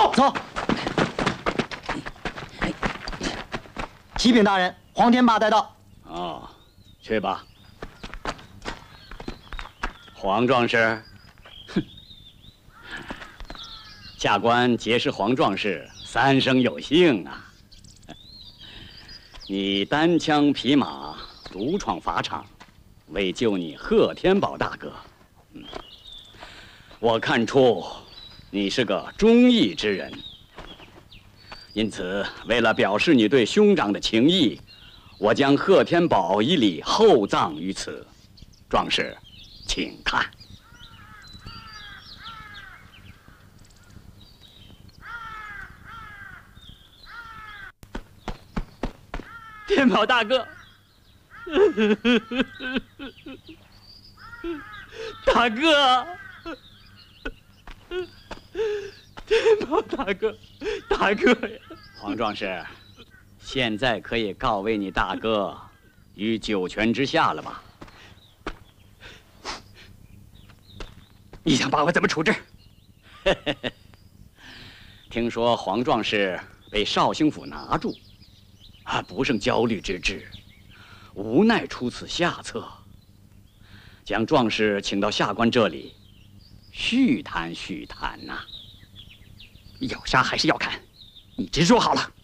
走走。启禀大人，黄天霸带到。 哦，去吧。黄壮士，哼，下官结识黄壮士3生有幸啊。你单枪匹马独闯法场，为救你贺天宝大哥，我看出你是个忠义之人。因此，为了表示你对兄长的情谊，我将贺天宝以礼厚葬于此。壮士，请看。天宝大哥，大哥，天宝大哥，大哥呀！黄壮士，现在可以告慰你大哥于九泉之下了吧？你想把我怎么处置？听说黄壮士被绍兴府拿住。不胜焦虑之至，无奈出此下策，将壮士请到下官这里，叙谈叙谈呐。 要杀还是要砍？你直说好了。